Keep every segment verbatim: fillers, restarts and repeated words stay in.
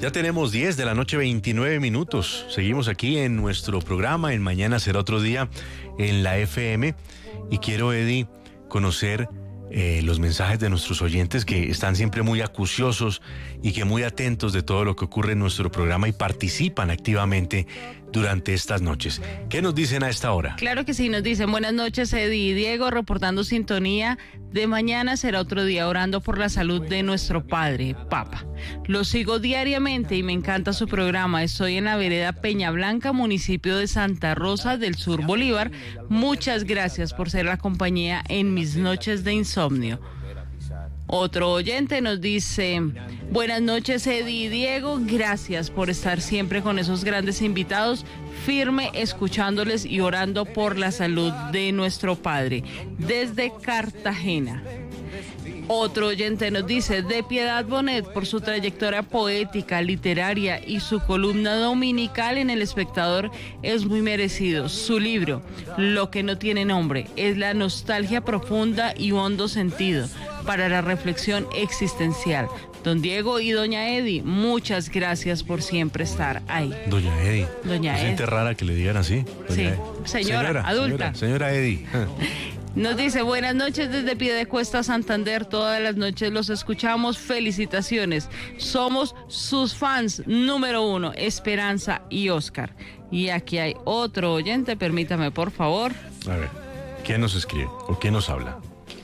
Ya tenemos diez de la noche, veintinueve minutos. Seguimos aquí en nuestro programa, en Mañana Será Otro Día, en la F M. Y quiero, Eddie, conocer eh, los mensajes de nuestros oyentes que están siempre muy acuciosos y que muy atentos de todo lo que ocurre en nuestro programa y participan activamente durante estas noches. ¿Qué nos dicen a esta hora? Claro que sí, nos dicen buenas noches, Eddie y Diego, reportando sintonía de Mañana Será Otro Día, orando por la salud de nuestro padre, Papa. Lo sigo diariamente y me encanta su programa. Estoy en la vereda Peña Blanca, municipio de Santa Rosa del Sur, Bolívar. Muchas gracias por ser la compañía en mis noches de insomnio. Otro oyente nos dice, buenas noches, Eddie y Diego, gracias por estar siempre con esos grandes invitados, firme escuchándoles y orando por la salud de nuestro padre, desde Cartagena. Otro oyente nos dice, de Piedad Bonet, por su trayectoria poética, literaria y su columna dominical en El Espectador, es muy merecido. Su libro, Lo que no tiene nombre, es la nostalgia profunda y hondo sentido para la reflexión existencial. Don Diego y Doña Eddy, muchas gracias por siempre estar ahí. Doña Eddy. Doña Eddy. Gente rara que le digan así. Sí, Eddy. señora, señora, adulta. Señora, señora Eddy. Nos dice, buenas noches desde Piedecuesta, Santander, todas las noches los escuchamos, felicitaciones, somos sus fans número uno, Esperanza y Oscar. Y aquí hay otro oyente, permítame por favor. A ver, ¿quién nos escribe o quién nos habla?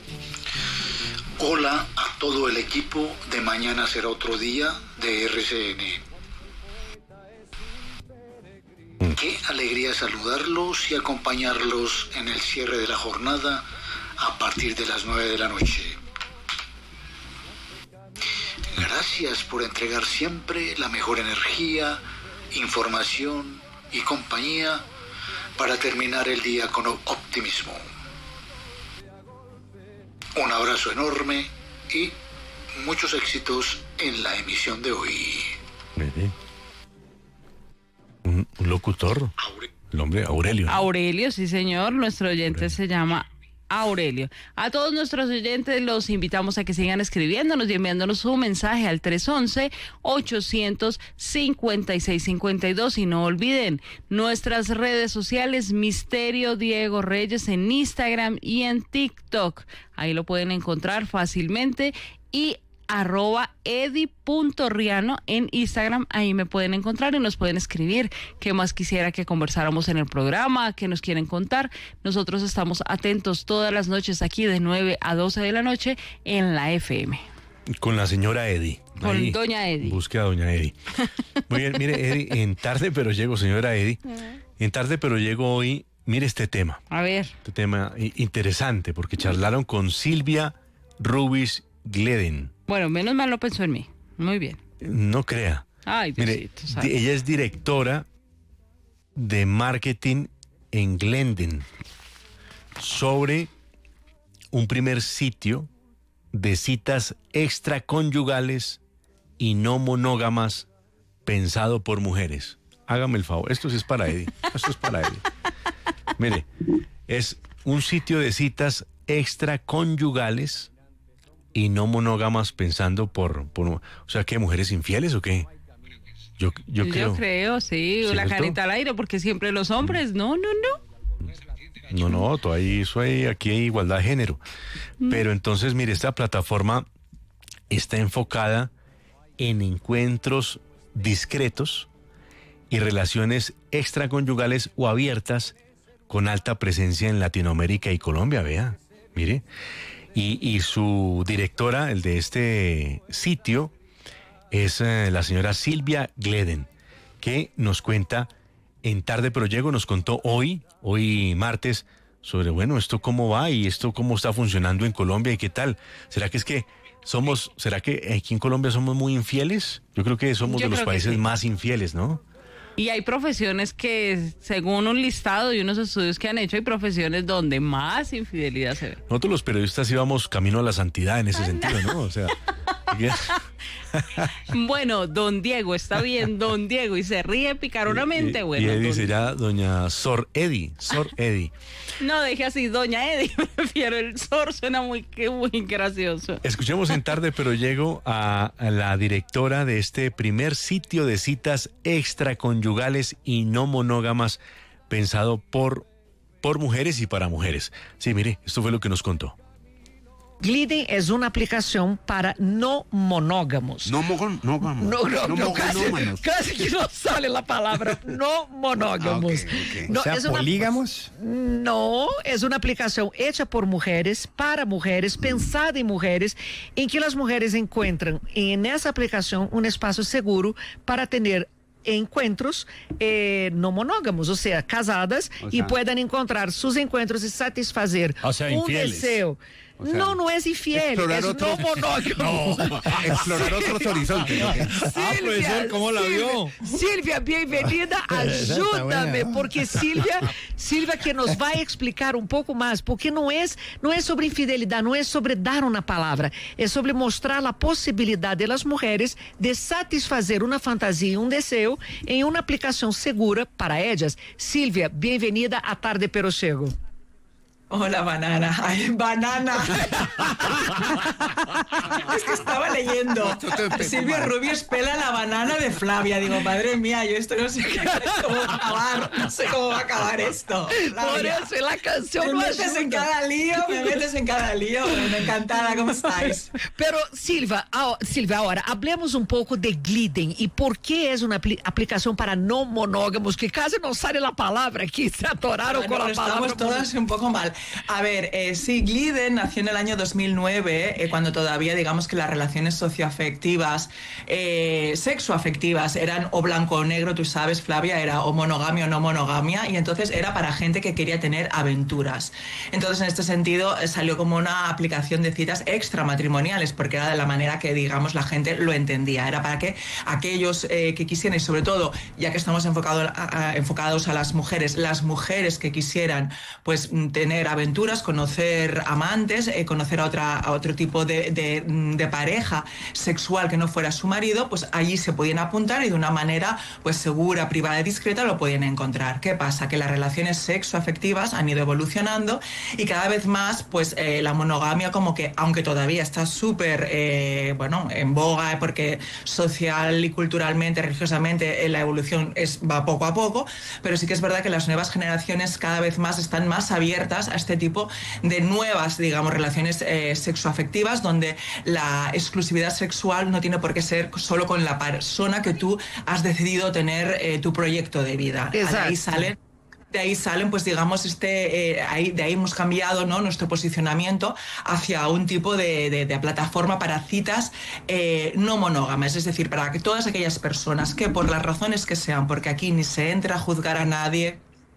Hola a todo el equipo de Mañana Será Otro Día de R C N. Mm. Qué alegría saludarlos y acompañarlos en el cierre de la jornada a partir de las nueve de la noche. Gracias por entregar siempre la mejor energía, información y compañía para terminar el día con optimismo. Un abrazo enorme y muchos éxitos en la emisión de hoy. Un, un locutor. El hombre Aurelio. ¿No? Aurelio, sí señor. Nuestro oyente Aurelio. Se llama Aurelio. A todos nuestros oyentes los invitamos a que sigan escribiéndonos y enviándonos su mensaje al tres once, ochocientos cincuenta y seis cincuenta y dos. Y no olviden nuestras redes sociales, Misterio Diego Reyes en Instagram y en TikTok. Ahí lo pueden encontrar fácilmente. Y arroba edi.riano en Instagram, ahí me pueden encontrar y nos pueden escribir qué más quisiera que conversáramos en el programa, qué nos quieren contar. Nosotros estamos atentos todas las noches aquí de nueve a doce de la noche en la F M. Con la señora Eddy. Con ahí, doña Eddy. Busque a doña Eddy. Muy bien, mire, Eddy, en tarde pero llego, señora Eddy, en tarde pero llego hoy, mire este tema. A ver. Este tema interesante porque charlaron con Silvia Rubis Gleden. Bueno, menos mal lo pensó en mí. Muy bien. No crea. Ay, Diosito, mire, de, ella es directora de marketing en Glenden sobre un primer sitio de citas extraconyugales y no monógamas pensado por mujeres. Hágame el favor. Esto sí es para Eddy. Esto es para Eddy. Mire, es un sitio de citas extraconyugales y no monógamas pensando por, por... O sea, ¿qué? ¿Mujeres infieles o qué? Yo, yo, yo creo. creo, sí. ¿Cierto? La carita al aire, porque siempre los hombres... No, no, no. No, no, todo ahí, eso hay, aquí hay igualdad de género. Mm. Pero entonces, mire, esta plataforma está enfocada en encuentros discretos y relaciones extraconyugales o abiertas con alta presencia en Latinoamérica y Colombia, vea, mire. Y, y su directora, el de este sitio, es eh, la señora Silvia Gleden, que nos cuenta en Tarde Pero Llego, nos contó hoy, hoy martes, sobre, bueno, esto cómo va y esto cómo está funcionando en Colombia y qué tal. ¿Será que es que somos, será que aquí en Colombia somos muy infieles? Yo creo que somos Yo de los países sí. más infieles, ¿no? Y hay profesiones que, según un listado y unos estudios que han hecho, hay profesiones donde más infidelidad se ve. Nosotros los periodistas íbamos camino a la santidad en ese sentido, ¿no? O sea... Bueno, don Diego, está bien, don Diego, y se ríe picaronamente. Y, y, bueno, y Eddie don... será doña Sor Eddie, Sor Eddie. No, deje así, doña Eddie, prefiero el Sor, suena muy, muy gracioso. Escuchemos en Tarde Pero Llego a, a la directora de este primer sitio de citas extraconyugales y no monógamas pensado por, por mujeres y para mujeres. Sí, mire, esto fue lo que nos contó. Gliden es una aplicación para no monógamos. No monógamos. No, no, no, no, casi, monómanos. casi que no sale la palabra no monógamos. Ah, okay, okay. No, o sea, es una, polígamos. no, es una aplicación hecha por mujeres, para mujeres, pensada en mujeres, en que las mujeres encuentran en esa aplicación un espacio seguro para tener encuentros eh, no monógamos, o sea, casadas, o sea, y puedan encontrar sus encuentros y satisfacer o sea, un infieles. deseo. O sea, no, no es infiel, es otros, no monógamo. No, explorar otros horizontes. ¿Okay? Ah, profesor, ¿cómo la vio? Silvia, bienvenida, ayúdame, porque Silvia, Silvia que nos va a explicar un poco más, porque no es, no es sobre infidelidad, no es sobre dar una palabra, es sobre mostrar la posibilidad de las mujeres de satisfazer una fantasía y un deseo en una aplicación segura para ellas. Silvia, bienvenida a Tarde Pero Llego. Hola, banana. Ay, banana. Es que estaba leyendo. Silvia Rubios pela la banana de Flavia. Digo, madre mía, yo esto no sé cómo va a acabar. No sé cómo va a acabar esto. Flavia. Por eso la canción Me no metes ayuda. en cada lío, me metes en cada lío. Bueno, encantada, ¿cómo estáis? Pero, Silvia, ah, Silvia, ahora hablemos un poco de Gliden y por qué es una apli aplicación para no monógamos, que casi no sale la palabra aquí, se atoraron Bueno, con la palabra. estamos todas un poco mal. A ver, eh, sí, Gliden nació en el año dos mil nueve, eh, cuando todavía, digamos que las relaciones socioafectivas, eh, sexoafectivas, eran o blanco o negro, tú sabes, Flavia, era o monogamia o no monogamia, y entonces era para gente que quería tener aventuras. Entonces, en este sentido, eh, salió como una aplicación de citas extramatrimoniales, porque era de la manera que, digamos, la gente lo entendía. Era para que aquellos eh, que quisieran, y sobre todo, ya que estamos enfocado, a, a, enfocados a las mujeres, las mujeres que quisieran, pues, tener aventuras, conocer amantes, eh, conocer a, otra, a otro tipo de, de, de pareja sexual que no fuera su marido, pues allí se podían apuntar y de una manera pues segura, privada y discreta lo podían encontrar. ¿Qué pasa? Que las relaciones sexoafectivas han ido evolucionando y cada vez más pues eh, la monogamia como que, aunque todavía está súper eh, bueno, en boga, porque social y culturalmente, religiosamente, eh, la evolución es, va poco a poco, pero sí que es verdad que las nuevas generaciones cada vez más están más abiertas a este tipo de nuevas, digamos, relaciones eh, sexoafectivas, donde la exclusividad sexual no tiene por qué ser solo con la persona que tú has decidido tener eh, tu proyecto de vida. De ahí salen De ahí salen, pues digamos, este, eh, ahí, de ahí hemos cambiado, ¿no?, nuestro posicionamiento hacia un tipo de, de, de plataforma para citas eh, no monógamas, es decir, para que todas aquellas personas que por las razones que sean, porque aquí ni se entra a juzgar a nadie,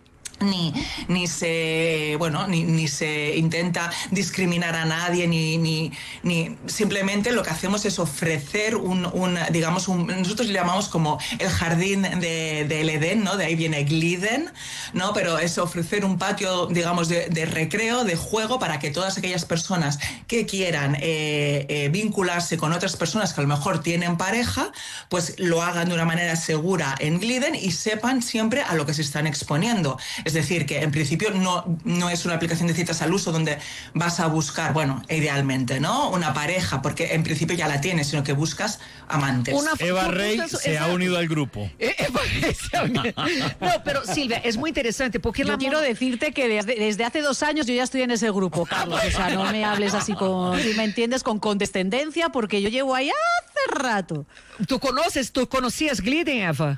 Ni, ni se bueno ni, ni se intenta discriminar a nadie ni, ni, ni simplemente lo que hacemos es ofrecer un, un digamos un, nosotros le llamamos como el jardín de, del Edén, ¿no? De ahí viene Gliden, ¿no? Pero es ofrecer un patio, digamos, de, de recreo, de juego, para que todas aquellas personas que quieran eh, eh, vincularse con otras personas que a lo mejor tienen pareja, pues lo hagan de una manera segura en Gliden y sepan siempre a lo que se están exponiendo. Es decir, que en principio no, no es una aplicación de citas al uso donde vas a buscar, bueno, idealmente, ¿no?, una pareja, porque en principio ya la tienes, sino que buscas amantes. Una, Eva Rey se exacto. ha unido al grupo. Eva Rey se ha unido. No, pero Silvia, es muy interesante porque yo la quiero decirte que desde, desde hace dos años yo ya estoy en ese grupo, Carlos. O sea, no me hables así con, si me entiendes, con condescendencia, porque yo llevo ahí hace rato. ¿Tú conoces, tú conocías Gliden, Eva?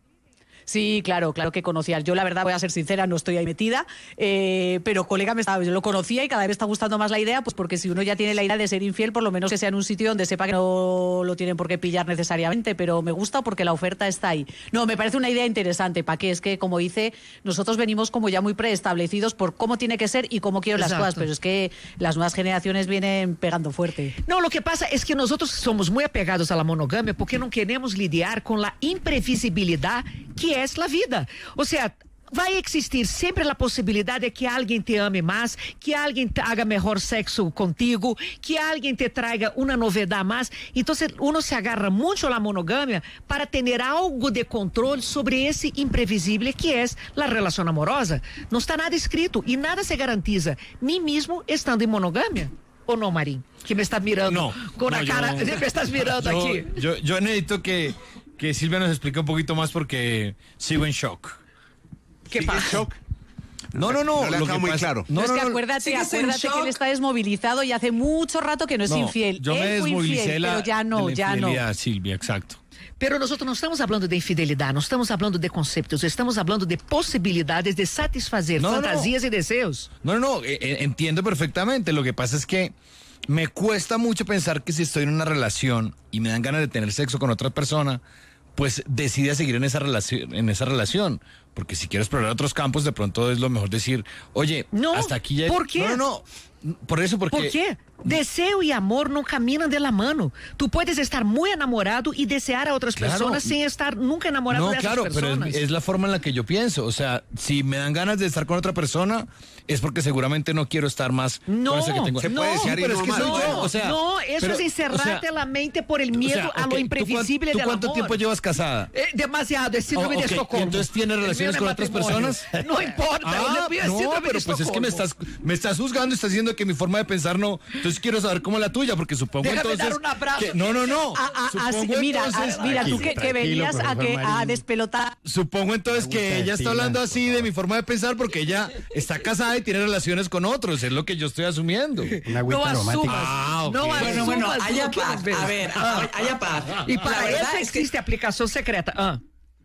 Sí, claro, claro que conocía. Yo la verdad, voy a ser sincera, no estoy ahí metida, eh, pero colega me estaba, yo lo conocía y cada vez me está gustando más la idea, pues porque si uno ya tiene la idea de ser infiel, por lo menos que sea en un sitio donde sepa que no lo tienen por qué pillar necesariamente, pero me gusta porque la oferta está ahí. No, me parece una idea interesante, ¿para qué? Es que, como dice, nosotros venimos como ya muy preestablecidos por cómo tiene que ser y cómo quiero las cosas, pero es que las nuevas generaciones vienen pegando fuerte. No, lo que pasa es que nosotros somos muy apegados a la monogamia porque no queremos lidiar con la imprevisibilidad que es la vida. O sea, vai existir sempre a possibilidade de que alguém te ame mais, que alguém haga melhor sexo contigo, que alguém te traga uma novidade mais. Então, uno se agarra muito à monogamia para ter algo de controle sobre esse imprevisível que é a relação amorosa. Não está nada escrito e nada se garantiza, nem mesmo estando em monogamia. Ou não, Marim? Que me está mirando no, com no, a cara, yo, me estás mirando yo, aqui. Yo, yo necesito que, que Silvia nos explique un poquito más porque sigo en shock. ¿Qué pasa? Shock? No, no, no. No le lo ha quedado que muy pasa- claro. No, No, es no, que no. acuérdate, ¿Sigues en acuérdate que shock? él está desmovilizado y hace mucho rato que no es No, infiel. Yo me Él fue desmovilicé infiel, la, pero ya no, de la ya no. infidelidad, Silvia, exacto. Pero nosotros não estamos falando de infidelidade, não estamos falando de conceitos, estamos falando de possibilidades de satisfazer No, no. fantasias y deseos. No, no, no, eh, eh, entiendo perfectamente. Lo que pasa es que me cuesta mucho pensar que si estoy en una relación y me dan ganas de tener sexo con otra persona, pues decida seguir en esa relación, en esa relación. Porque si quiero explorar otros campos, de pronto es lo mejor decir, oye, No, hasta aquí ya. ¿por qué? No, no, no. Por eso, porque. ¿Por qué? Deseo y amor no caminan de la mano. Tú puedes estar muy enamorado y desear a otras Claro. personas sin estar nunca enamorado No, de esas claro, pero personas. es, es la forma en la que yo pienso. O sea, si me dan ganas de estar con otra persona, es porque seguramente no quiero estar más No, con esa que tengo. se no, puede desear y pero no es que amar. soy no, yo, o sea, no, eso pero, es encerrarte o sea, la mente por el o miedo sea, a ok, lo ¿tú imprevisible cuánto- del ¿Tú cuánto amor. tiempo llevas casada? Eh, demasiado, es síndrome Oh, de ok, Estocolmo. ¿y entonces tienes El relaciones mío con de otras matrimonio. personas? No importa, Ah, el mío es no, síndrome pero de pues es que me Estocolmo. estás, me estás juzgando, estás diciendo que mi forma de pensar no. Entonces quiero saber cómo es la tuya, porque supongo Déjame entonces. dar un abrazo. que- no, no, no. Ah, ah, ah, sí, Supongo mira, entonces- ah, mira, tú que, que tranquilo, venías a, profesor que, a Marín. despelotar. Supongo entonces que ella está hablando así de mi forma de pensar porque ella está casada y tiene relaciones con otros, es lo que yo estoy asumiendo. Una No agüita aromática. asumas, Ah, ok. no Bueno, Bueno, bueno, asumas haya lo que paz. nos ves. A ver, a- haya paz. Y La para verdad eso es que- existe aplicación secreta. Ah.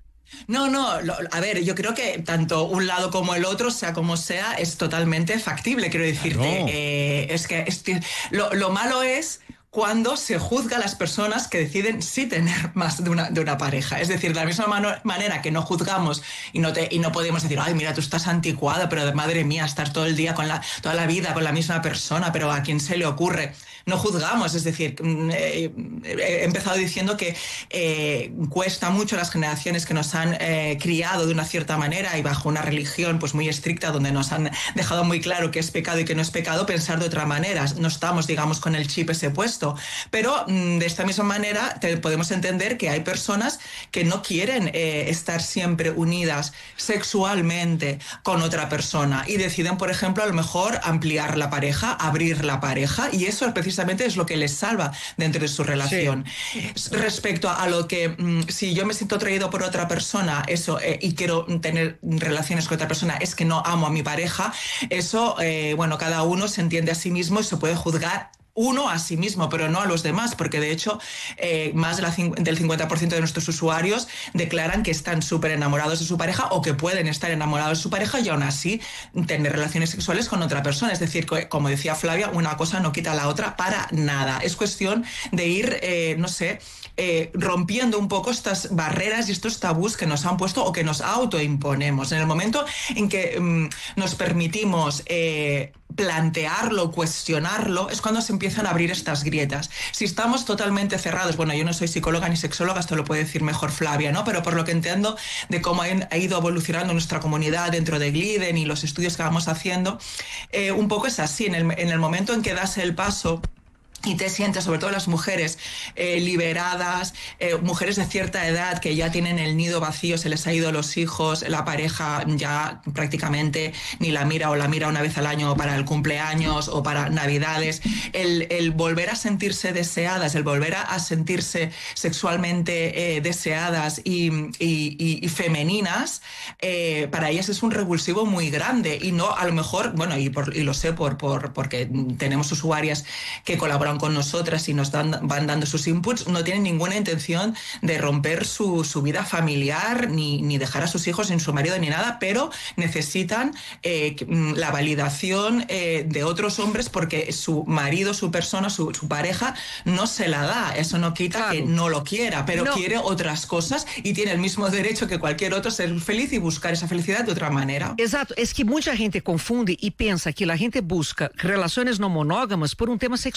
No, no, lo- a ver, yo creo que tanto un lado como el otro, sea como sea, es totalmente factible, quiero decirte. Claro. Eh, es que es que lo, lo malo es cuando se juzga a las personas que deciden sí tener más de una, de una pareja. Es decir, de la misma mano- manera que no juzgamos y no, te, y no podemos decir, ay, mira, tú estás anticuada, pero madre mía, estar todo el día, con la, toda la vida con la misma persona, pero ¿a quién se le ocurre? No juzgamos, es decir, mm, eh, he empezado diciendo que eh, cuesta mucho a las generaciones que nos han eh, criado de una cierta manera y bajo una religión pues muy estricta donde nos han dejado muy claro que es pecado y que no es pecado, pensar de otra manera. No estamos, digamos, con el chip ese puesto. Pero mm, de esta misma manera te, podemos entender que hay personas que no quieren eh, estar siempre unidas sexualmente con otra persona y deciden, por ejemplo, a lo mejor ampliar la pareja, abrir la pareja, y eso precisamente es lo que les salva dentro de su relación. Sí. Respecto a, a lo que mm, si yo me siento atraído por otra persona eso eh, y quiero tener relaciones con otra persona, es que no amo a mi pareja, eso, eh, bueno, cada uno se entiende a sí mismo y se puede juzgar uno a sí mismo, pero no a los demás, porque de hecho eh, más de la, del cincuenta por ciento de nuestros usuarios declaran que están súper enamorados de su pareja o que pueden estar enamorados de su pareja y aún así tener relaciones sexuales con otra persona. Es decir, como decía Flavia, una cosa no quita a la otra para nada. Es cuestión de ir, eh, no sé, eh, rompiendo un poco estas barreras y estos tabús que nos han puesto o que nos autoimponemos. En el momento en que mm, nos permitimos eh, plantearlo, cuestionarlo, es cuando se empiezan a abrir estas grietas. Si estamos totalmente cerrados, bueno, yo no soy psicóloga ni sexóloga, esto lo puede decir mejor Flavia, ¿no? Pero por lo que entiendo de cómo ha ido evolucionando nuestra comunidad dentro de Gliden y los estudios que vamos haciendo, eh, un poco es así, en el, en el momento en que das el paso y te sientes, sobre todo las mujeres eh, liberadas, eh, mujeres de cierta edad que ya tienen el nido vacío, se les ha ido los hijos, la pareja ya prácticamente ni la mira o la mira una vez al año para el cumpleaños o para Navidades, el, el volver a sentirse deseadas, el volver a, a sentirse sexualmente eh, deseadas y, y, y, y femeninas, eh, para ellas es un revulsivo muy grande y no, a lo mejor, bueno, y, por, y lo sé por, por, porque tenemos usuarias que colaboran con nosotras y nos dan, van dando sus inputs, no tienen ninguna intención de romper su, su vida familiar ni, ni dejar a sus hijos sin su marido ni nada, pero necesitan eh, la validación eh, de otros hombres porque su marido, su persona, su, su pareja no se la da. Eso no quita claro. que no lo quiera, pero no. quiere otras cosas y tiene el mismo derecho que cualquier otro ser feliz y buscar esa felicidad de otra manera. Exato, es que mucha gente confunde y piensa que la gente busca relaciones no monógamas por un tema sexual y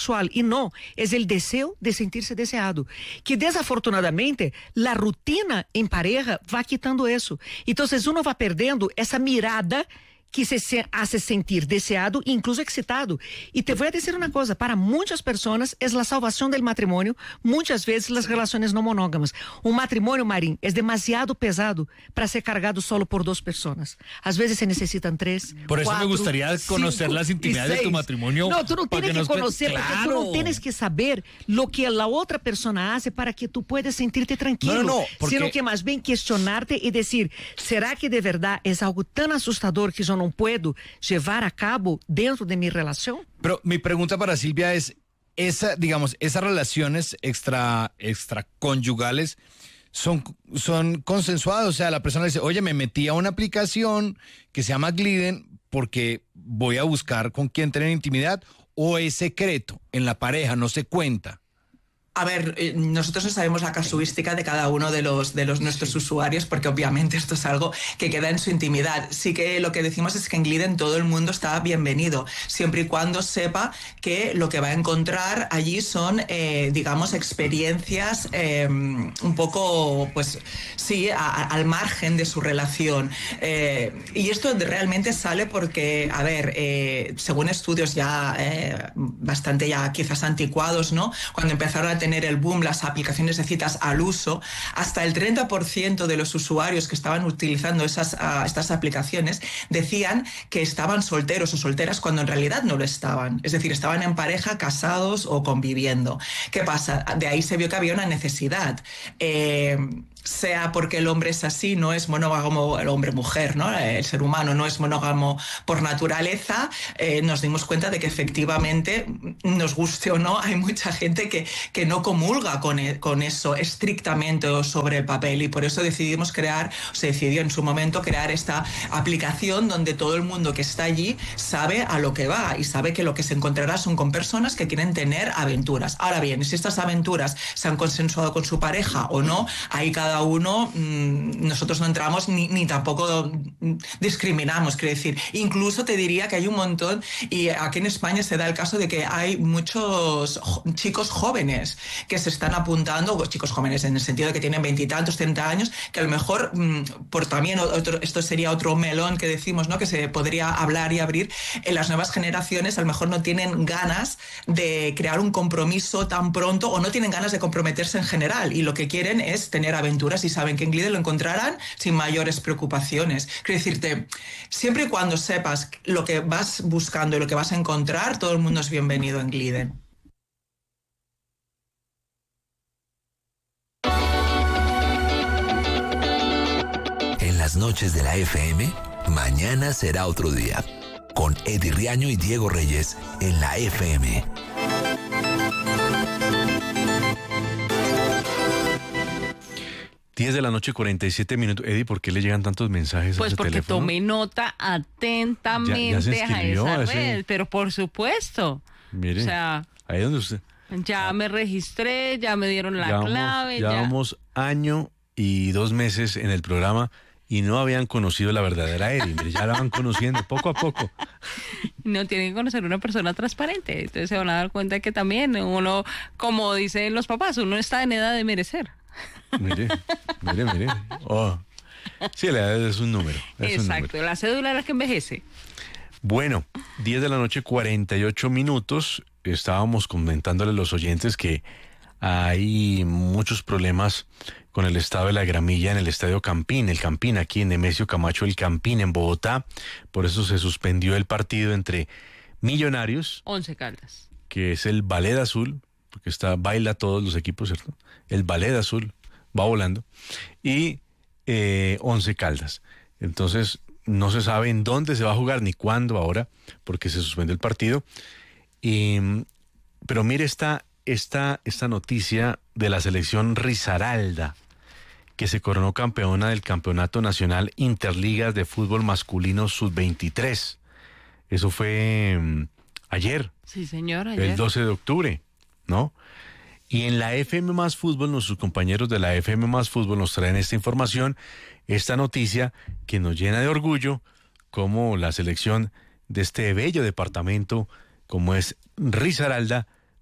no, es el deseo de sentirse deseado. Que desafortunadamente, la rutina en pareja va quitando eso. Entonces uno va perdendo esa mirada que se, se hace sentir deseado e incluso excitado. Y te voy a decir una cosa, para muchas personas es la salvación del matrimonio, muchas veces las relaciones no monógamas. Un matrimonio, Marín, es demasiado pesado para ser cargado solo por dos personas. A veces se necesitan tres, Por eso cuatro, me gustaría conocer cinco las intimidades y de tu seis. matrimonio. No, tú no para tienes que, nos- conocer, porque tú Claro. no tienes que saber lo que la otra persona hace para que tú puedas sentirte tranquilo. No, no, no, porque- Sino que más bien cuestionarte y decir, ¿será que de verdad es algo tan asustador que yo no puedo llevar a cabo dentro de mi relación? Pero mi pregunta para Silvia es, esa, digamos, esas relaciones extra, extraconyugales son, son consensuadas. O sea, la persona dice, oye, me metí a una aplicación que se llama Gliden porque voy a buscar con quién tener intimidad, o es secreto en la pareja, no se cuenta. A ver, eh, nosotros no sabemos la casuística de cada uno de los de los nuestros usuarios, porque obviamente esto es algo que queda en su intimidad. Sí que lo que decimos es que en Gliden todo el mundo está bienvenido, siempre y cuando sepa que lo que va a encontrar allí son, eh, digamos, experiencias eh, un poco, pues sí, a- a- al margen de su relación. Eh, y esto de- realmente sale porque, a ver, eh, según estudios ya eh, bastante ya quizás anticuados, ¿no? Cuando empezaron a tener el boom las aplicaciones de citas al uso, hasta el treinta por ciento de los usuarios que estaban utilizando esas, uh, estas aplicaciones decían que estaban solteros o solteras cuando en realidad no lo estaban. Es decir, estaban en pareja, casados o conviviendo. ¿Qué pasa? De ahí se vio que había una necesidad. Eh, sea porque el hombre es así, no es monógamo, el hombre-mujer, ¿no? El ser humano no es monógamo por naturaleza, eh, nos dimos cuenta de que efectivamente, nos guste o no, hay mucha gente que, que no comulga con, e- con eso estrictamente o sobre el papel, y por eso decidimos crear, se decidió en su momento crear esta aplicación donde todo el mundo que está allí sabe a lo que va y sabe que lo que se encontrará son con personas que quieren tener aventuras. Ahora bien, si estas aventuras se han consensuado con su pareja o no, ahí cada uno, mmm, nosotros no entramos ni, ni tampoco mm, discriminamos, quiero decir. Incluso te diría que hay un montón, y aquí en España se da el caso de que hay muchos jo- chicos jóvenes que se están apuntando, pues chicos jóvenes en el sentido de que tienen veintitantos, treinta años, que a lo mejor, mmm, por también otro, esto sería otro melón que decimos, ¿no? Que se podría hablar y abrir, en las nuevas generaciones a lo mejor no tienen ganas de crear un compromiso tan pronto, o no tienen ganas de comprometerse en general, y lo que quieren es tener aventuras, y saben que en Gliden lo encontrarán sin mayores preocupaciones. Quiero decirte, siempre y cuando sepas lo que vas buscando y lo que vas a encontrar, todo el mundo es bienvenido en Gliden. En las noches de la F M, mañana será otro día. Con Eddie Riaño y Diego Reyes en la F M. diez de la noche, cuarenta y siete minutos. Eddie, ¿por qué le llegan tantos mensajes a Pues ese porque teléfono? tomé nota atentamente Ya- ya se a inscribió esa a ese- red, pero por supuesto. Mire, O sea, ahí donde usted... ya me registré, ya me dieron la Llevamos- clave, ya. Llevamos año y dos meses en el programa y no habían conocido la verdadera Eddie. Mire, ya la van conociendo poco a poco. No tienen que conocer una persona transparente. Entonces se van a dar cuenta que también uno, como dicen los papás, uno está en edad de merecer. Mire, mire, mire. Oh. Sí, la edad es un número. Es un Exacto, número. la cédula es la que envejece. Bueno, diez de la noche, cuarenta y ocho minutos. Estábamos comentándole a los oyentes que hay muchos problemas con el estado de la gramilla en el Estadio Campín, el Campín, aquí en Nemesio Camacho, el Campín, en Bogotá. Por eso se suspendió el partido entre Millonarios, Once Caldas. que es el Ballet Azul, porque está baila todos los equipos, ¿cierto? El Ballet Azul va volando, y eh, Once Caldas. Entonces, no se sabe en dónde se va a jugar ni cuándo ahora, porque se suspendió el partido. Y, pero mire esta, esta, esta noticia de la selección Risaralda, que se coronó campeona del Campeonato Nacional Interligas de Fútbol Masculino sub veintitrés. Eso fue mm, ayer, Sí, señor, ayer. el doce de octubre, ¿no? Y en la F M Más Fútbol, nuestros compañeros de la F M Más Fútbol nos traen esta información, esta noticia que nos llena de orgullo, como la selección de este bello departamento, como es Risaralda,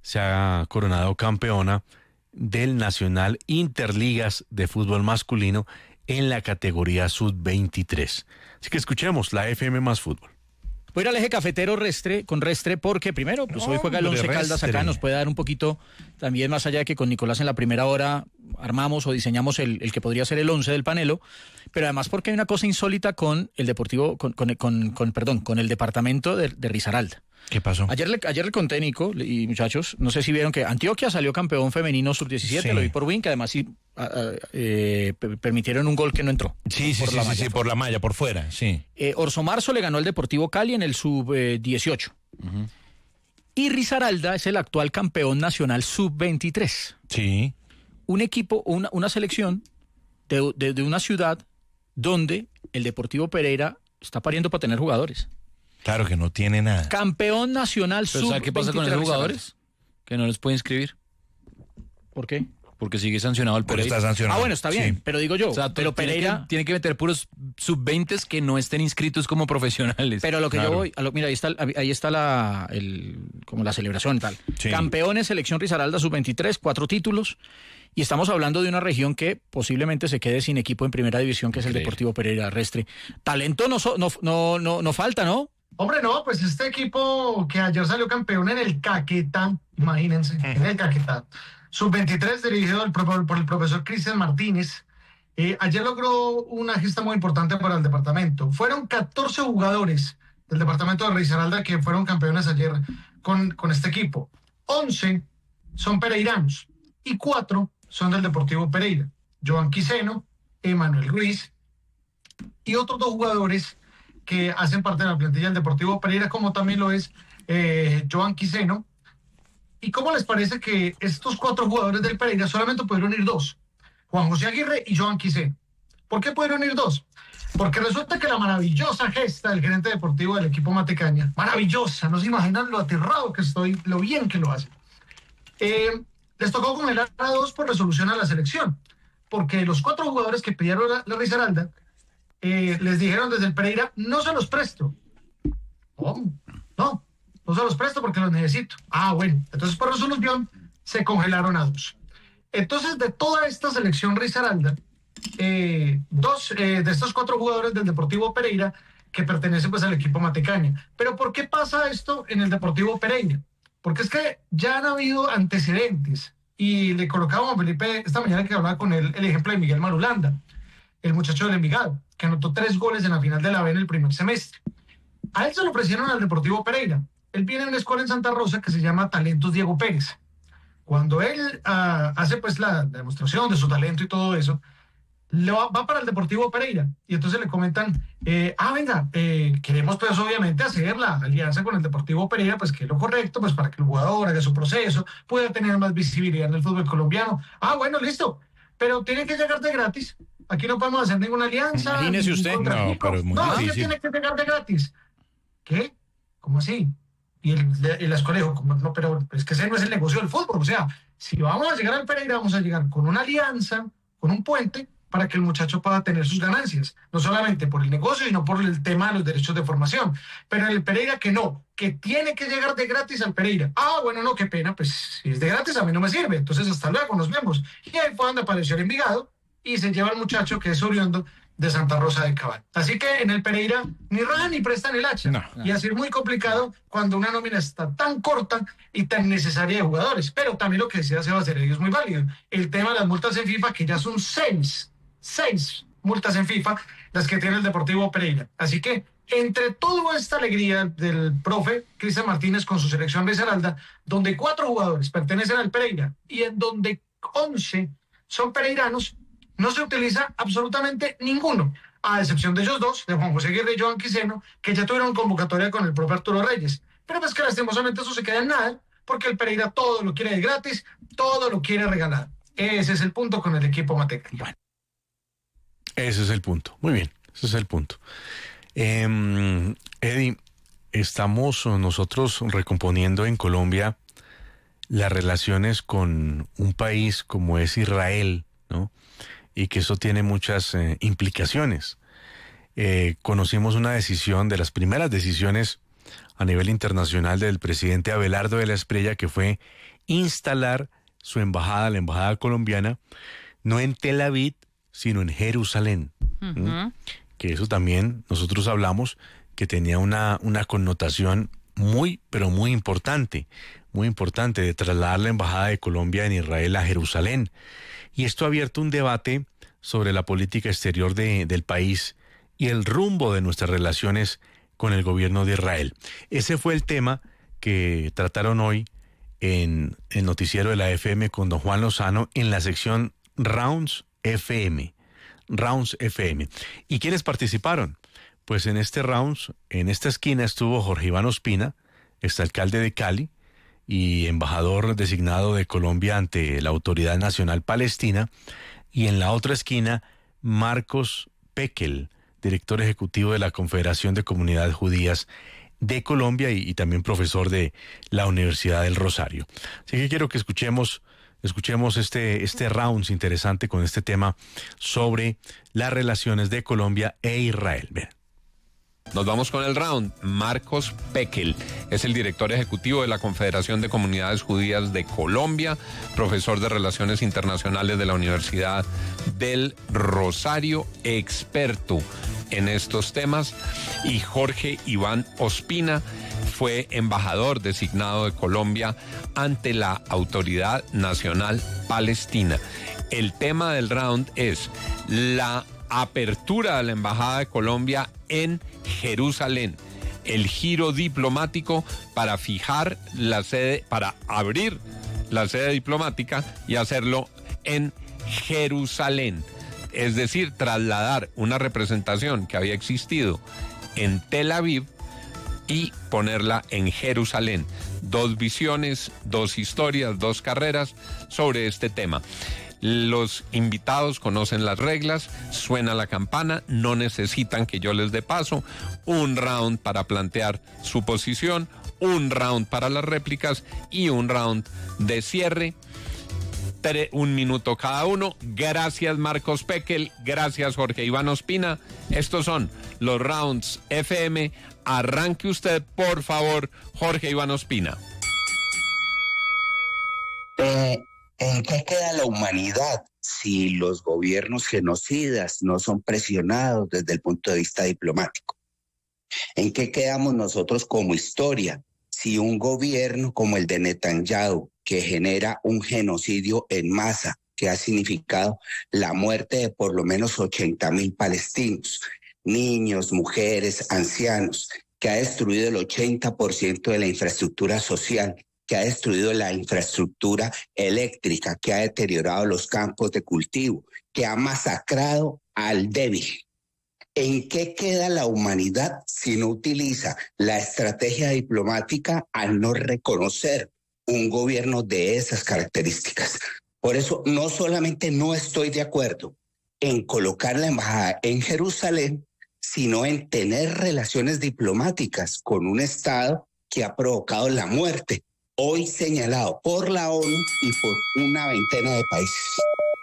se ha coronado campeona del Nacional Interligas de fútbol masculino en la categoría sub veintitrés. Así que escuchemos la F M más fútbol. Voy a ir al eje cafetero Restre, con Restre porque primero, pues hoy juega el Once Caldas acá, nos puede dar un poquito también, más allá de que con Nicolás en la primera hora armamos o diseñamos el, el que podría ser el once del Panelo, pero además porque hay una cosa insólita con el Deportivo, con, con, con, con perdón, con el departamento de, de Risaralda. ¿Qué pasó? Ayer le, ayer le conté, Nico, y muchachos, no sé si vieron que Antioquia salió campeón femenino sub diecisiete, sí. Lo vi por Win, que además sí a, a, eh, permitieron un gol que no entró. Sí, sí, sí, sí, sí, por la malla, por fuera, sí. Eh, Orso Marzo le ganó al Deportivo Cali en el sub dieciocho. Uh-huh. Y Risaralda es el actual campeón nacional sub veintitrés. Sí. Un equipo, una, una selección de, de, de una ciudad donde el Deportivo Pereira está pariendo para tener jugadores. Claro que no tiene nada. Campeón nacional sub veintitrés. ¿Qué pasa con esos jugadores? Que no les puede inscribir. ¿Por qué? Porque sigue sancionado el Pereira. Está sancionado. Ah, bueno, está bien, sí. Pero digo yo, o sea, pero tiene Pereira... Que, tiene que meter puros sub veinte que no estén inscritos como profesionales. Pero lo que claro. yo voy... A lo, mira, ahí está, ahí está la, el, como la celebración y tal. Sí. Campeones, selección Risaralda sub veintitrés, cuatro títulos. Y estamos hablando de una región que posiblemente se quede sin equipo en primera división, que es el Deportivo Pereira Restre. Talento no, no, no, no, no falta, ¿no? Hombre, no, pues este equipo que ayer salió campeón en el Caquetá, imagínense, en el Caquetá, sub veintitrés dirigido por, por el profesor Cristian Martínez, eh, ayer logró una gesta muy importante para el departamento. Fueron catorce jugadores del departamento de Risaralda que fueron campeones ayer con, con este equipo. once son pereiranos y cuatro son del Deportivo Pereira. Joan Quiseno, Emanuel Ruiz y otros dos jugadores que hacen parte de la plantilla del Deportivo Pereira, como también lo es eh, Joan Quiseno. ¿Y cómo les parece que estos cuatro jugadores del Pereira solamente pudieron ir dos? Juan José Aguirre y Joan Quiseno. ¿Por qué pudieron ir dos? Porque resulta que la maravillosa gesta del gerente deportivo del equipo Matecaña, maravillosa, no se imaginan lo aterrado que estoy, lo bien que lo hace. Eh, les tocó congelar a dos por resolución a la selección, porque los cuatro jugadores que pidieron la, la Risaralda, Eh, les dijeron desde el Pereira, no se los presto. ¿Cómo? No, no se los presto porque los necesito. Ah, bueno, entonces por resolución se congelaron a dos. Entonces, de toda esta selección Risaralda, eh, dos eh, de estos cuatro jugadores del Deportivo Pereira que pertenecen pues al equipo Matecaña. Pero ¿por qué pasa esto en el Deportivo Pereira? Porque es que ya han habido antecedentes. Y le colocaba a Felipe esta mañana que hablaba con él el ejemplo de Miguel Marulanda, el muchacho del Envigado, que anotó tres goles en la final de la B en el primer semestre. A él se lo ofrecieron al Deportivo Pereira. Él viene a una escuela en Santa Rosa que se llama Talentos Diego Pérez. Cuando él uh, hace pues la, la demostración de su talento y todo eso, le va, va para el Deportivo Pereira. Y entonces le comentan, eh, ah, venga, eh, queremos pues obviamente hacer la alianza con el Deportivo Pereira, pues que es lo correcto, pues para que el jugador haga su proceso, pueda tener más visibilidad en el fútbol colombiano. Ah, bueno, listo. Pero tiene que llegar de gratis. Aquí no podemos hacer ninguna alianza. Imagínese usted. No, pero es muy no, difícil. No, tiene que llegar de gratis. ¿Qué? ¿Cómo así? Y el, el escolejo, como, no, pero es que ese no es el negocio del fútbol. O sea, si vamos a llegar al Pereira, vamos a llegar con una alianza, con un puente, para que el muchacho pueda tener sus ganancias. No solamente por el negocio, sino por el tema de los derechos de formación. Pero en el Pereira que no, que tiene que llegar de gratis al Pereira. Ah, bueno, no, qué pena, pues si es de gratis a mí no me sirve. Entonces hasta luego, nos vemos. Y ahí fue donde apareció el Envigado y se lleva al muchacho que es oriundo de Santa Rosa de Cabal. Así que en el Pereira ni rajan ni prestan el hacha. No, no. Y así es muy complicado cuando una nómina está tan corta y tan necesaria de jugadores. Pero también lo que decía Sebastián es muy válido. El tema de las multas en FIFA, que ya son seis, seis multas en FIFA las que tiene el Deportivo Pereira. Así que entre toda esta alegría del profe Cristian Martínez con su selección Risaralda, donde cuatro jugadores pertenecen al Pereira y en donde once son pereiranos, no se utiliza absolutamente ninguno, a excepción de ellos dos, de Juan José Aguirre y Joan Quiseno, que ya tuvieron convocatoria con el profe Arturo Reyes. Pero pues que lastimosamente eso se queda en nada, porque el Pereira todo lo quiere de gratis, todo lo quiere regalar. Ese es el punto con el equipo Mateca. Bueno, ese es el punto. Muy bien, ese es el punto. Eh, Eddie, estamos nosotros recomponiendo en Colombia las relaciones con un país como es Israel, ¿no? Y que eso tiene muchas eh, implicaciones. Eh, conocimos una decisión, de las primeras decisiones a nivel internacional del presidente Abelardo de la Espriella, que fue instalar su embajada, la embajada colombiana, no en Tel Aviv, sino en Jerusalén. Uh-huh. ¿Mm? Que eso también nosotros hablamos que tenía una, una connotación muy, pero muy importante, muy importante de trasladar la embajada de Colombia en Israel a Jerusalén. Y esto ha abierto un debate sobre la política exterior de, del país y el rumbo de nuestras relaciones con el gobierno de Israel. Ese fue el tema que trataron hoy en el noticiero de la F M con don Juan Lozano en la sección Rounds F M. Rounds F M. ¿Y quiénes participaron? Pues en este Rounds, en esta esquina estuvo Jorge Iván Ospina, exalcalde de Cali y embajador designado de Colombia ante la Autoridad Nacional Palestina, y en la otra esquina Marcos Pekel, director ejecutivo de la Confederación de Comunidades Judías de Colombia y, y también profesor de la Universidad del Rosario. Así que quiero que escuchemos Escuchemos este, este rounds interesante con este tema sobre las relaciones de Colombia e Israel. Bien. Nos vamos con el round. Marcos Pekel es el director ejecutivo de la Confederación de Comunidades Judías de Colombia, profesor de Relaciones Internacionales de la Universidad del Rosario, experto en estos temas, y Jorge Iván Ospina fue embajador designado de Colombia ante la Autoridad Nacional Palestina. El tema del round es la apertura de la Embajada de Colombia en Jerusalén, el giro diplomático para fijar la sede, para abrir la sede diplomática y hacerlo en Jerusalén. Es decir, trasladar una representación que había existido en Tel Aviv y ponerla en Jerusalén. Dos visiones, dos historias, dos carreras sobre este tema. Los invitados conocen las reglas, suena la campana, no necesitan que yo les dé paso. Un round para plantear su posición, un round para las réplicas y un round de cierre. Tre- un minuto cada uno. Gracias Marcos Pekel, gracias Jorge Iván Ospina. Estos son los rounds F M. Arranque usted, por favor, Jorge Iván Ospina. Eh, ¿En qué queda la humanidad si los gobiernos genocidas no son presionados desde el punto de vista diplomático? ¿En qué quedamos nosotros como historia si un gobierno como el de Netanyahu, que genera un genocidio en masa, que ha significado la muerte de por lo menos ochenta mil palestinos, niños, mujeres, ancianos, que ha destruido el ochenta por ciento de la infraestructura social, que ha destruido la infraestructura eléctrica, que ha deteriorado los campos de cultivo, que ha masacrado al débil? ¿En qué queda la humanidad si no utiliza la estrategia diplomática al no reconocer un gobierno de esas características? Por eso no solamente no estoy de acuerdo en colocar la embajada en Jerusalén, sino en tener relaciones diplomáticas con un Estado que ha provocado la muerte, hoy señalado por la ONU y por una veintena de países.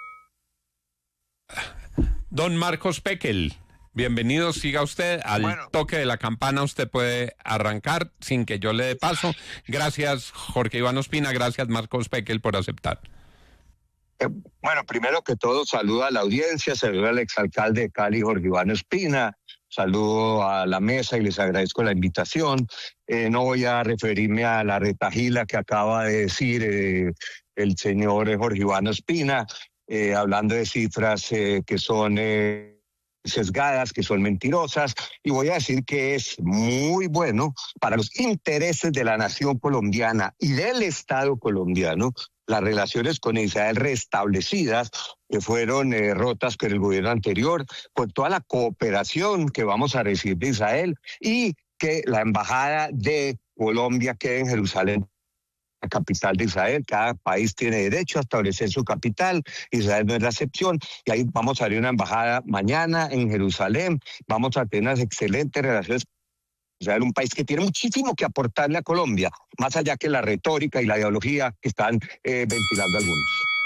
Don Marcos Pekel, bienvenido, siga usted. Al bueno. toque de la campana usted puede arrancar sin que yo le dé paso. Gracias Jorge Iván Ospina, gracias Marcos Pekel por aceptar. Eh, bueno, primero que todo, saludo a la audiencia, saludo al exalcalde de Cali, Jorge Iván Ospina, saludo a la mesa y les agradezco la invitación. Eh, no voy a referirme a la retajila que acaba de decir eh, el señor Jorge Iván Ospina, eh, hablando de cifras eh, que son eh, sesgadas, que son mentirosas, y voy a decir que es muy bueno para los intereses de la nación colombiana y del Estado colombiano las relaciones con Israel restablecidas, que fueron eh, rotas con el gobierno anterior, con toda la cooperación que vamos a recibir de Israel, y que la embajada de Colombia quede en Jerusalén, la capital de Israel. Cada país tiene derecho a establecer su capital, Israel no es la excepción, y ahí vamos a abrir una embajada mañana en Jerusalén. Vamos a tener unas excelentes relaciones con Israel, un país que tiene muchísimo que aportarle a Colombia, más allá que la retórica y la ideología que están eh, ventilando algunos.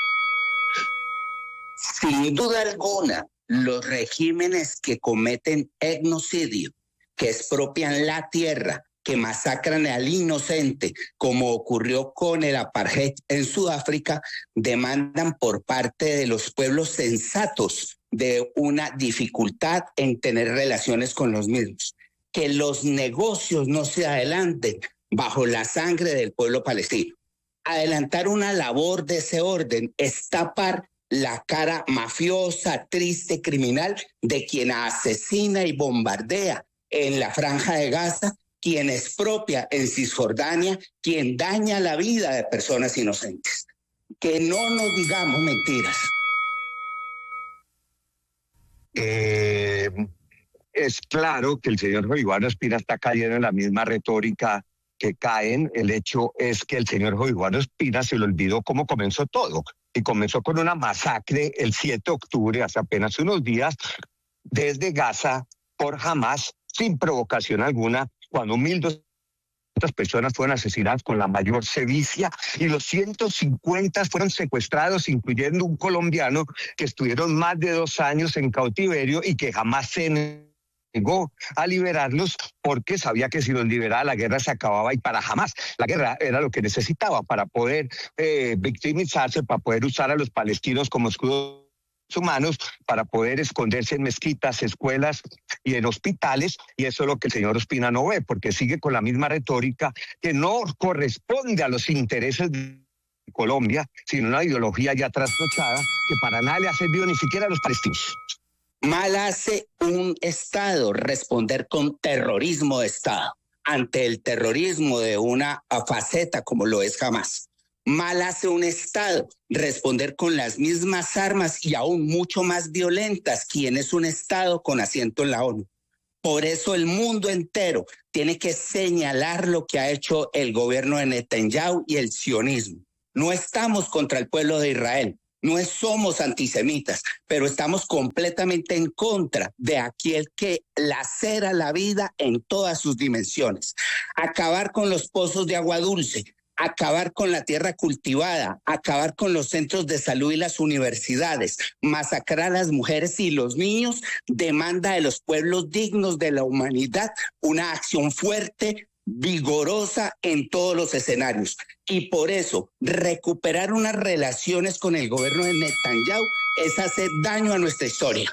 Sin duda alguna, los regímenes que cometen etnocidio, que expropian la tierra, que masacran al inocente, como ocurrió con el apartheid en Sudáfrica, demandan por parte de los pueblos sensatos de una dificultad en tener relaciones con los mismos. Que los negocios no se adelanten bajo la sangre del pueblo palestino. Adelantar una labor de ese orden es tapar la cara mafiosa, triste, criminal de quien asesina y bombardea en la Franja de Gaza, quien expropia en Cisjordania, quien daña la vida de personas inocentes. Que no nos digamos mentiras. Eh, es claro que el señor Iván Ospina está cayendo en la misma retórica que caen. El hecho es que el señor Iván Ospina se le olvidó cómo comenzó todo. Y comenzó con una masacre el siete de octubre, hace apenas unos días, desde Gaza por Hamas, sin provocación alguna, cuando mil doscientas personas fueron asesinadas con la mayor sevicia y los ciento cincuenta fueron secuestrados, incluyendo un colombiano que estuvieron más de dos años en cautiverio y que jamás se negó a liberarlos porque sabía que si los liberaba la guerra se acababa, y para Hamas la guerra era lo que necesitaba para poder eh, victimizarse, para poder usar a los palestinos como escudos humanos, para poder esconderse en mezquitas, escuelas y en hospitales, y eso es lo que el señor Ospina no ve, porque sigue con la misma retórica que no corresponde a los intereses de Colombia, sino una ideología ya trasnochada que para nada le ha servido ni siquiera a los palestinos. Mal hace un Estado responder con terrorismo de Estado ante el terrorismo de una faceta como lo es Hamas. Mal hace un Estado responder con las mismas armas y aún mucho más violentas, quien es un Estado con asiento en la ONU. Por eso el mundo entero tiene que señalar lo que ha hecho el gobierno de Netanyahu y el sionismo. No estamos contra el pueblo de Israel. No somos antisemitas, pero estamos completamente en contra de aquel que lacera la vida en todas sus dimensiones. Acabar con los pozos de agua dulce, acabar con la tierra cultivada, acabar con los centros de salud y las universidades, masacrar a las mujeres y los niños, demanda de los pueblos dignos de la humanidad una acción fuerte, vigorosa en todos los escenarios. Y por eso, recuperar unas relaciones con el gobierno de Netanyahu es hacer daño a nuestra historia.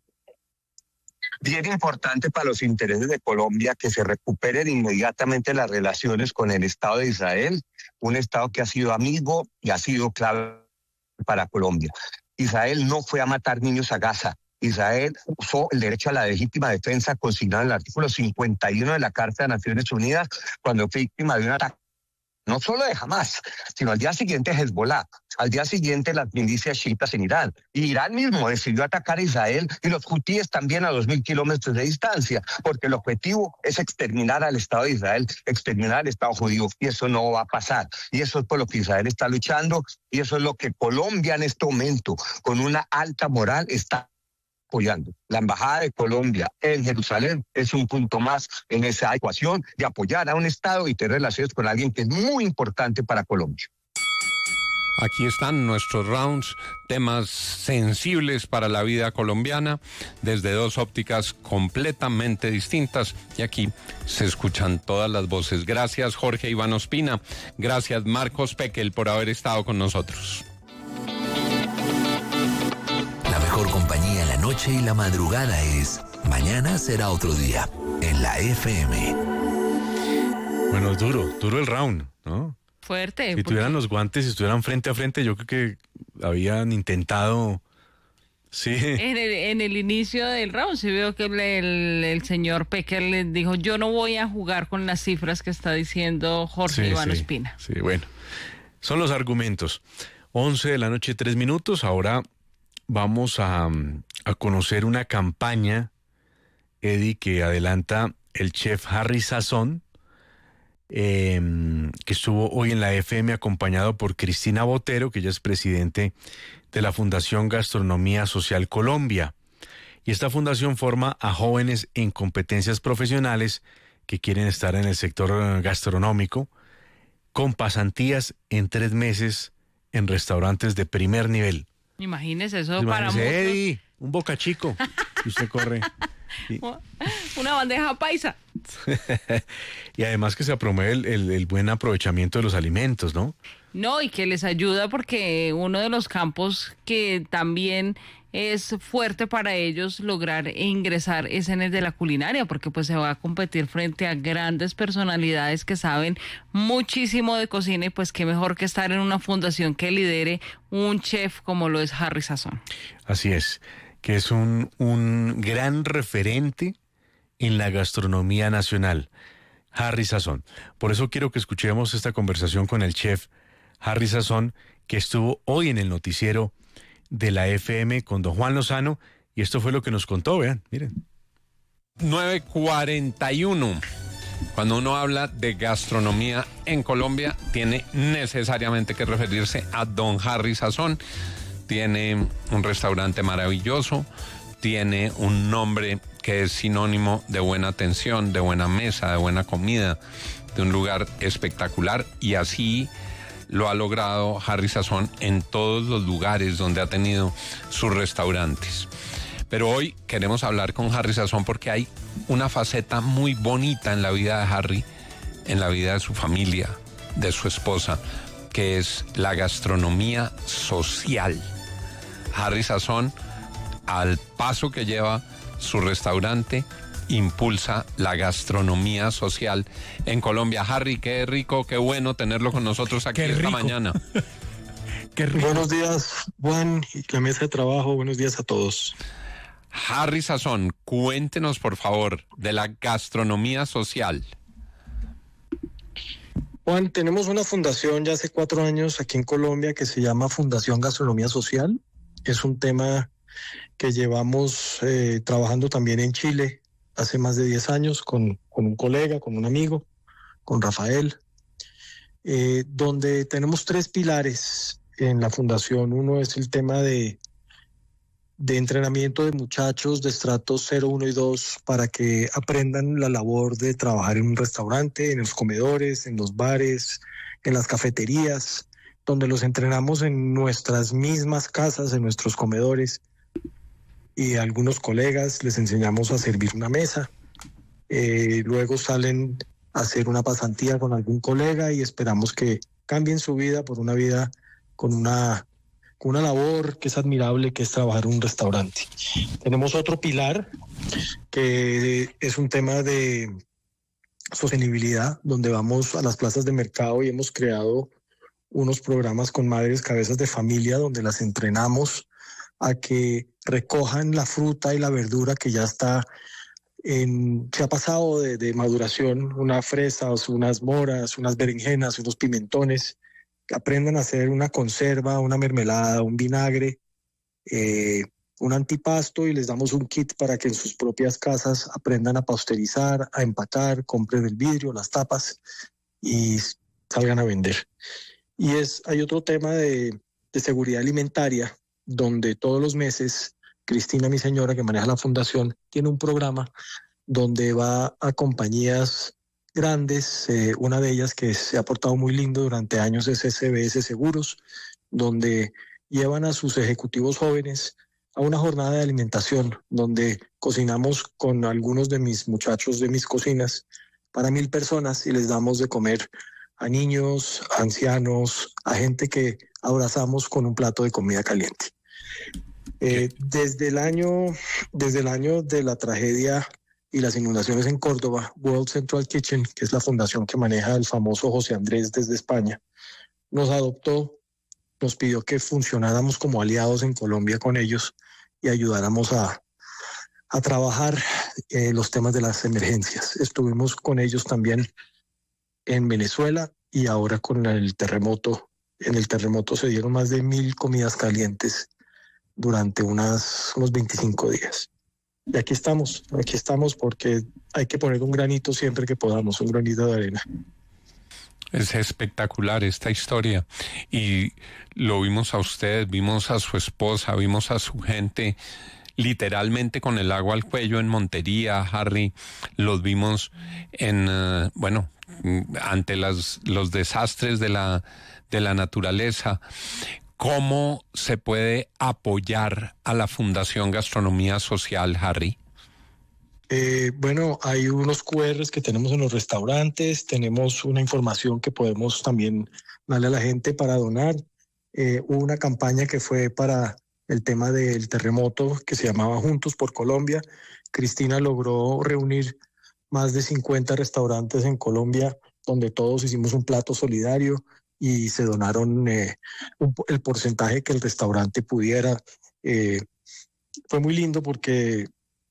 Bien importante para los intereses de Colombia que se recuperen inmediatamente las relaciones con el Estado de Israel, un Estado que ha sido amigo y ha sido clave para Colombia. Israel no fue a matar niños a Gaza. Israel usó el derecho a la legítima defensa consignado en el artículo cincuenta y uno de la Carta de Naciones Unidas cuando fue víctima de un ataque, no solo de Hamas, sino al día siguiente Hezbollah, al día siguiente las milicias chiitas en Irán. Y Irán mismo decidió atacar a Israel y los hutíes también a dos mil kilómetros de distancia, porque el objetivo es exterminar al Estado de Israel, exterminar al Estado judío, y eso no va a pasar. Y eso es por lo que Israel está luchando, y eso es lo que Colombia en este momento, con una alta moral, está apoyando. La Embajada de Colombia en Jerusalén es un punto más en esa ecuación de apoyar a un Estado y tener relaciones con alguien que es muy importante para Colombia. Aquí están nuestros rounds, temas sensibles para la vida colombiana, desde dos ópticas completamente distintas, y aquí se escuchan todas las voces. Gracias, Jorge Iván Ospina. Gracias, Marcos Pekel, por haber estado con nosotros. La mejor compañía en la noche y la madrugada es Mañana será otro día, en la F M. Bueno, duro, duro el round, ¿no? Fuerte. Si porque... tuvieran los guantes, si estuvieran frente a frente, yo creo que habían intentado... Sí. En el, en el inicio del round se vio que el, el, el señor Pecker le dijo, yo no voy a jugar con las cifras que está diciendo Jorge sí, Iván sí, Ospina. Sí, bueno. Son los argumentos. once de la noche, tres minutos. Ahora vamos a, a conocer una campaña, Eddie, que adelanta el chef Harry Sazón, eh, que estuvo hoy en la F M acompañado por Cristina Botero, que ella es presidente de la Fundación Gastronomía Social Colombia. Y esta fundación forma a jóvenes en competencias profesionales que quieren estar en el sector gastronómico con pasantías en tres meses en restaurantes de primer nivel. Imagínese eso. Imagínese, para muchos. Eddie, un Boca Chico, y usted corre. Y... Una bandeja paisa. Y además que se promueve el, el, el buen aprovechamiento de los alimentos, ¿no? No, y que les ayuda porque uno de los campos que también es fuerte para ellos lograr ingresar es en el de la culinaria, porque pues se va a competir frente a grandes personalidades que saben muchísimo de cocina, y pues qué mejor que estar en una fundación que lidere un chef como lo es Harry Sazón. Así es, que es un, un gran referente en la gastronomía nacional, Harry Sazón. Por eso quiero que escuchemos esta conversación con el chef Harry Sazón, que estuvo hoy en el noticiero de la F M con don Juan Lozano, y esto fue lo que nos contó, vean, miren. nueve cuarenta y uno. Cuando uno habla de gastronomía en Colombia, tiene necesariamente que referirse a don Harry Sazón. Tiene un restaurante maravilloso, tiene un nombre que es sinónimo de buena atención, de buena mesa, de buena comida, de un lugar espectacular, y así lo ha logrado Harry Sazón en todos los lugares donde ha tenido sus restaurantes. Pero hoy queremos hablar con Harry Sazón porque hay una faceta muy bonita en la vida de Harry, en la vida de su familia, de su esposa, que es la gastronomía social. Harry Sazón, al paso que lleva su restaurante, impulsa la gastronomía social en Colombia. Harry, qué rico, qué bueno tenerlo con nosotros aquí esta mañana. Qué rico. Buenos días, Juan, y la mesa de trabajo. Buenos días a todos. Harry Sazón, cuéntenos por favor de la gastronomía social. Juan, tenemos una fundación ya hace cuatro años aquí en Colombia que se llama Fundación Gastronomía Social. Es un tema que llevamos eh, trabajando también en Chile hace más de diez años con, con un colega, con un amigo, con Rafael, eh, donde tenemos tres pilares en la fundación. Uno es el tema de, de entrenamiento de muchachos de estratos cero, uno y dos para que aprendan la labor de trabajar en un restaurante, en los comedores, en los bares, en las cafeterías, donde los entrenamos en nuestras mismas casas, en nuestros comedores, y a algunos colegas les enseñamos a servir una mesa. Eh, luego salen a hacer una pasantía con algún colega y esperamos que cambien su vida por una vida con una, con una labor que es admirable, que es trabajar en un restaurante. Tenemos otro pilar que es un tema de sostenibilidad, donde vamos a las plazas de mercado y hemos creado unos programas con madres cabezas de familia donde las entrenamos a que recojan la fruta y la verdura que ya está en, se ha pasado de, de maduración, unas fresas, unas moras, unas berenjenas, unos pimentones, que aprendan a hacer una conserva, una mermelada, un vinagre, eh, un antipasto, y les damos un kit para que en sus propias casas aprendan a pasteurizar, a empacar, compren el vidrio, las tapas y salgan a vender. Y es, hay otro tema de, de seguridad alimentaria, donde todos los meses Cristina, mi señora, que maneja la fundación, tiene un programa donde va a compañías grandes, eh, una de ellas que se ha portado muy lindo durante años es S B S Seguros, donde llevan a sus ejecutivos jóvenes a una jornada de alimentación, donde cocinamos con algunos de mis muchachos de mis cocinas para mil personas y les damos de comer a niños, a ancianos, a gente que abrazamos con un plato de comida caliente. Eh, desde el año, desde el año de la tragedia y las inundaciones en Córdoba, World Central Kitchen, que es la fundación que maneja el famoso José Andrés desde España, nos adoptó, nos pidió que funcionáramos como aliados en Colombia con ellos y ayudáramos a, a trabajar eh, los temas de las emergencias. Estuvimos con ellos también en Venezuela y ahora con el terremoto. En el terremoto se dieron más de mil comidas calientes durante unas, unos veinticinco días. Y aquí estamos, aquí estamos porque hay que poner un granito siempre que podamos, un granito de arena. Es espectacular esta historia y lo vimos a usted, vimos a su esposa, vimos a su gente literalmente con el agua al cuello en Montería, Harry, los vimos en, uh, bueno, ante las, los desastres de la, de la naturaleza. ¿Cómo se puede apoyar a la Fundación Gastronomía Social, Harry? Eh, bueno, hay unos cu erres que tenemos en los restaurantes, tenemos una información que podemos también darle a la gente para donar. Eh, hubo una campaña que fue para el tema del terremoto que se llamaba Juntos por Colombia. Cristina logró reunir más de cincuenta restaurantes en Colombia donde todos hicimos un plato solidario y se donaron eh, un, el porcentaje que el restaurante pudiera. Eh, fue muy lindo porque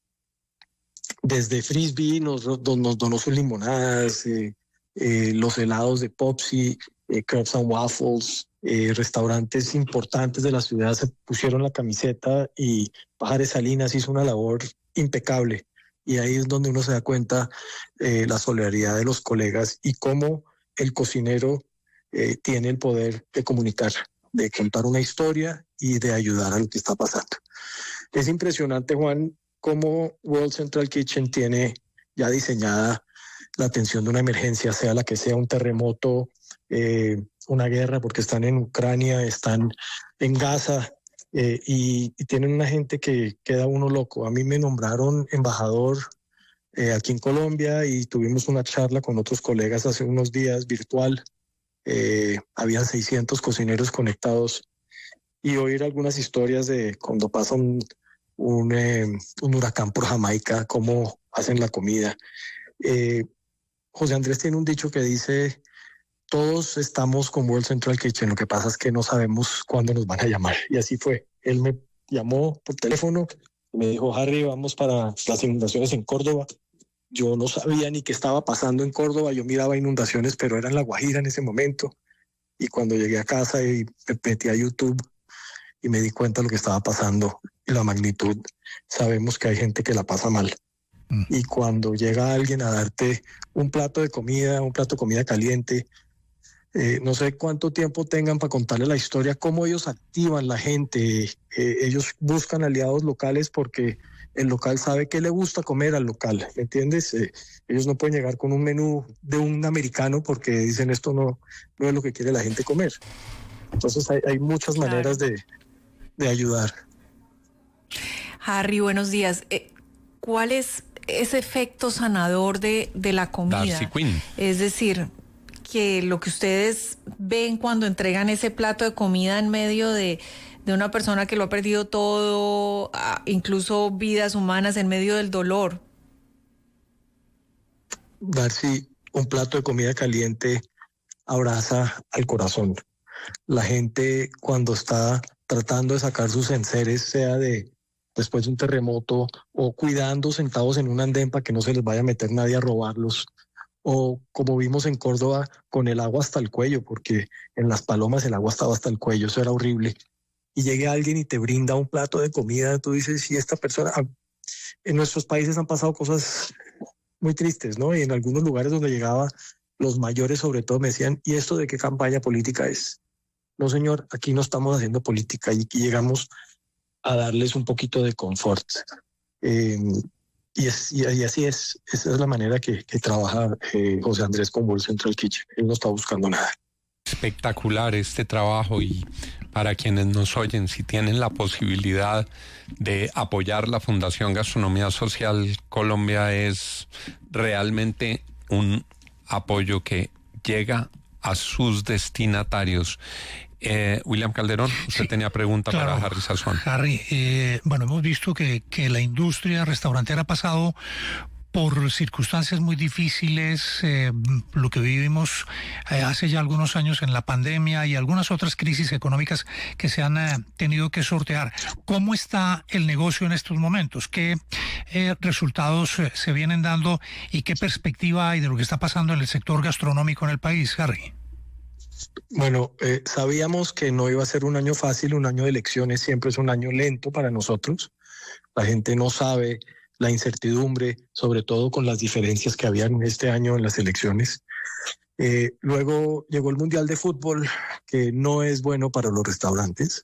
desde Frisbee nos, nos donó sus limonadas, eh, eh, los helados de Popsi, eh, Crepes and Waffles, eh, restaurantes importantes de la ciudad se pusieron la camiseta y Pajares Salinas hizo una labor impecable. Y ahí es donde uno se da cuenta eh, la solidaridad de los colegas y cómo el cocinero eh, tiene el poder de comunicar, de contar una historia y de ayudar a lo que está pasando. Es impresionante, Juan, cómo World Central Kitchen tiene ya diseñada la atención de una emergencia, sea la que sea, un terremoto, eh, una guerra, porque están en Ucrania, están en Gaza, eh, y, y tienen una gente que queda uno loco. A mí me nombraron embajador eh, aquí en Colombia y tuvimos una charla con otros colegas hace unos días virtual. Eh, habían seiscientos cocineros conectados y oír algunas historias de cuando pasa un, un, eh, un huracán por Jamaica, cómo hacen la comida. Eh, José Andrés tiene un dicho que dice: todos estamos con World Central Kitchen, lo que pasa es que no sabemos cuándo nos van a llamar. Y así fue. Él me llamó por teléfono y me dijo: Harry, vamos para las inundaciones en Córdoba. Yo no sabía ni qué estaba pasando en Córdoba. Yo miraba inundaciones, pero era en La Guajira en ese momento. Y cuando llegué a casa y me metí a YouTube y me di cuenta de lo que estaba pasando y la magnitud, sabemos que hay gente que la pasa mal. Mm. Y cuando llega alguien a darte un plato de comida, un plato de comida caliente, Eh, no sé cuánto tiempo tengan para contarle la historia, cómo ellos activan la gente. Eh, ellos buscan aliados locales porque el local sabe qué le gusta comer al local, ¿me entiendes? Eh, ellos no pueden llegar con un menú de un americano porque dicen esto no, no es lo que quiere la gente comer. Entonces hay, hay muchas claro. maneras de, de ayudar. Harry, buenos días. Eh, ¿Cuál es ese efecto sanador de, de la comida? Darcy Quinn. Es decir, que lo que ustedes ven cuando entregan ese plato de comida en medio de, de una persona que lo ha perdido todo, incluso vidas humanas en medio del dolor. Darcy, un plato de comida caliente abraza al corazón. La gente cuando está tratando de sacar sus enseres, sea de después de un terremoto o cuidando sentados en un andén para que no se les vaya a meter nadie a robarlos, o como vimos en Córdoba, con el agua hasta el cuello, porque en Las Palomas el agua estaba hasta el cuello, eso era horrible. Y llega alguien y te brinda un plato de comida, tú dices, y esta persona... En nuestros países han pasado cosas muy tristes, ¿no? Y en algunos lugares donde llegaba, los mayores sobre todo me decían, ¿y esto de qué campaña política es? No, señor, aquí no estamos haciendo política, y aquí llegamos a darles un poquito de confort. Eh, Y, es, y así es, esa es la manera que, que trabaja eh, José Andrés con World Central Kitchen. Él no está buscando nada. Espectacular este trabajo, y para quienes nos oyen, si tienen la posibilidad de apoyar la Fundación Gastronomía Social Colombia, es realmente un apoyo que llega a sus destinatarios. Eh, William Calderón, usted sí, tenía pregunta claro, para Harry Sazón. Harry, eh, bueno, hemos visto que, que la industria restaurantera ha pasado por circunstancias muy difíciles, eh, lo que vivimos eh, hace ya algunos años en la pandemia y algunas otras crisis económicas que se han eh, tenido que sortear. ¿Cómo está el negocio en estos momentos? ¿Qué eh, resultados eh, se vienen dando y qué perspectiva hay de lo que está pasando en el sector gastronómico en el país, Harry? Bueno, eh, sabíamos que no iba a ser un año fácil, un año de elecciones siempre es un año lento para nosotros. La gente no sabe la incertidumbre, sobre todo con las diferencias que habían en este año en las elecciones. Eh, luego llegó el Mundial de Fútbol, que no es bueno para los restaurantes.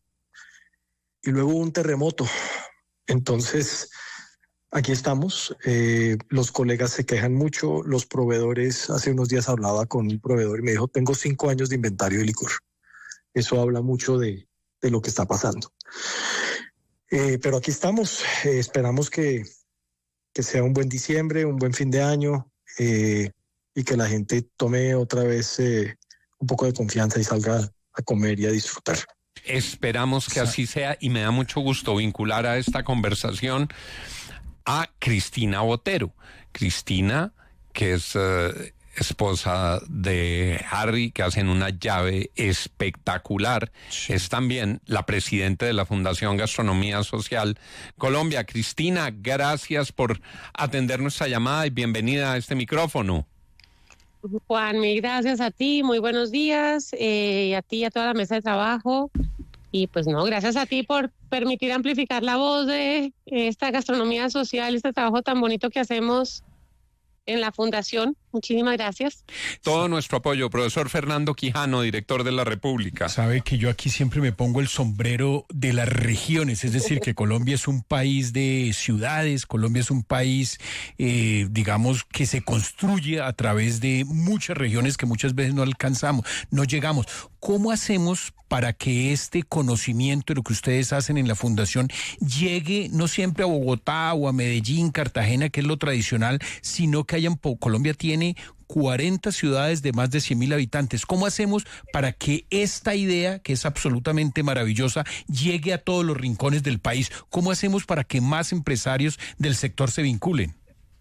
Y luego hubo un terremoto. Entonces, aquí estamos. Eh, los colegas se quejan mucho. Los proveedores, hace unos días hablaba con un proveedor y me dijo, tengo cinco años de inventario de licor. Eso habla mucho de, de lo que está pasando. Eh, pero aquí estamos. Eh, esperamos que, que sea un buen diciembre, un buen fin de año eh, y que la gente tome otra vez eh, un poco de confianza y salga a comer y a disfrutar. Esperamos que así sea y me da mucho gusto vincular a esta conversación a Cristina Botero. Cristina, que es eh, esposa de Harry, que hacen una llave espectacular. Sí. Es también la presidenta de la Fundación Gastronomía Social Colombia. Cristina, gracias por atender nuestra llamada y bienvenida a este micrófono. Juan, mil gracias a ti, muy buenos días, eh, a ti y a toda la mesa de trabajo. Y pues no, gracias a ti por permitir amplificar la voz de esta gastronomía social, este trabajo tan bonito que hacemos en la Fundación. Muchísimas gracias. Todo nuestro apoyo, profesor Fernando Quijano, director de La República. Sabe que yo aquí siempre me pongo el sombrero de las regiones, es decir, que Colombia es un país de ciudades, Colombia es un país, eh, digamos, que se construye a través de muchas regiones que muchas veces no alcanzamos, no llegamos. ¿Cómo hacemos para que este conocimiento de lo que ustedes hacen en la Fundación llegue no siempre a Bogotá o a Medellín, Cartagena, que es lo tradicional, sino que haya en Colombia tiene cuarenta ciudades de más de cien mil habitantes? ¿Cómo hacemos para que esta idea, que es absolutamente maravillosa, llegue a todos los rincones del país? ¿Cómo hacemos para que más empresarios del sector se vinculen?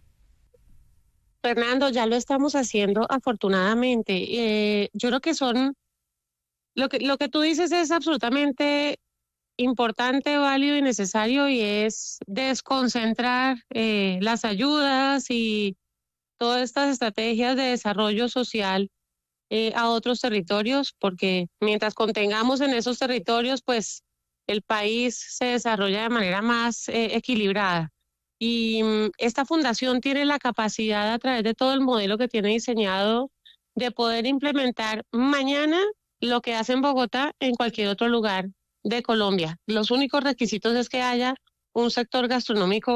Fernando, ya lo estamos haciendo afortunadamente. Eh, yo creo que son, lo que, lo que tú dices es absolutamente importante, válido y necesario, y es desconcentrar eh, las ayudas y todas estas estrategias de desarrollo social eh, a otros territorios, porque mientras contengamos en esos territorios, pues el país se desarrolla de manera más eh, equilibrada. Y um, esta fundación tiene la capacidad, a través de todo el modelo que tiene diseñado, de poder implementar mañana lo que hace en Bogotá en cualquier otro lugar de Colombia. Los únicos requisitos es que haya un sector gastronómico